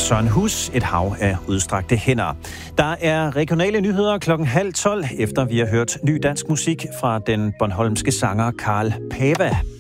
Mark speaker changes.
Speaker 1: Søren Hus, Et hav af udstrakte hænder. Der er regionale nyheder 11:30, efter vi har hørt ny dansk musik fra den bornholmske sanger Karl Pava.